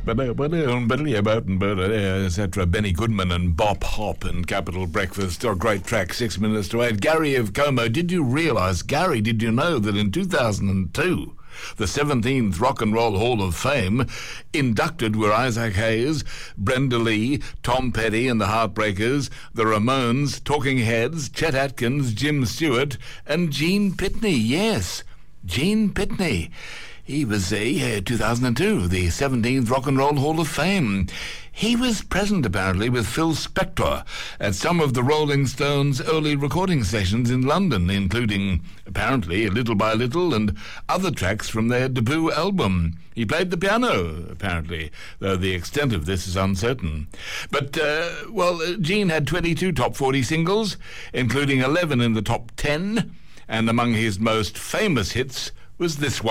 etc. Benny Goodman and Bop Hop and Capital Breakfast. A great track, 6 minutes to 8. Gary of Como, did you know that in 2002, the 17th Rock and Roll Hall of Fame inducted were Isaac Hayes, Brenda Lee, Tom Petty and the Heartbreakers, the Ramones, Talking Heads, Chet Atkins, Jim Stewart, and Gene Pitney. Yes, Gene Pitney. He was 2002, the 17th Rock and Roll Hall of Fame. He was present, apparently, with Phil Spector at some of the Rolling Stones' early recording sessions in London, including, apparently, Little by Little and other tracks from their debut album. He played the piano, apparently, though the extent of this is uncertain. But, Gene had 22 top 40 singles, including 11 in the top 10, and among his most famous hits was this one.